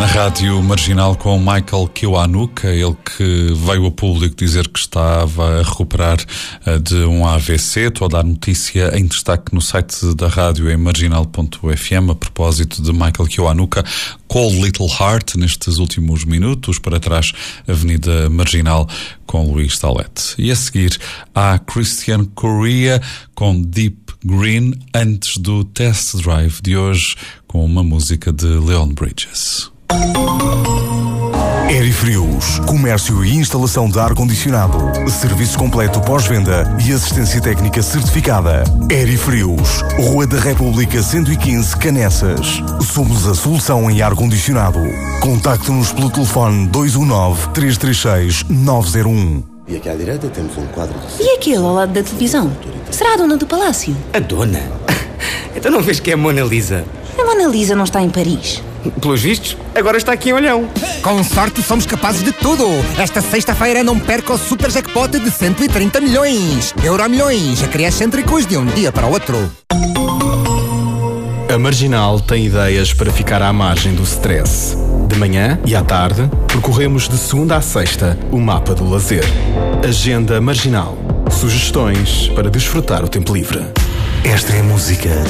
Rádio Marginal com Michael Kiwanuka, ele que veio a público dizer que estava a recuperar de um AVC. Toda a notícia em destaque no site da rádio em marginal.fm a propósito de Michael Kiwanuka. Cold Little Heart, nestes últimos minutos, para trás Avenida Marginal com Luís Talete. E a seguir há Christian Correa com Deep Green, antes do Test Drive de hoje com uma música de Leon Bridges. Aerifrios, comércio e instalação de ar-condicionado, serviço completo pós-venda e assistência técnica certificada. Aerifrios, Rua da República 115, Canessas. Somos a solução em ar-condicionado. Contacte-nos pelo telefone 219-336-901. E aqui à direita temos um quadro de... E aquele ao lado da televisão? Será a dona do palácio? A dona? Então não vês que é a Mona Lisa? A Mona Lisa não está em Paris. Pelos vistos, agora está aqui em Olhão. Com sorte somos capazes de tudo. Esta sexta-feira não perca o super jackpot de 130 milhões. Euromilhões, excêntricos de um dia para o outro. A Marginal tem ideias para ficar à margem do stress. De manhã e à tarde, percorremos de segunda à sexta o mapa do lazer. Agenda Marginal. Sugestões para desfrutar o tempo livre. Esta é a música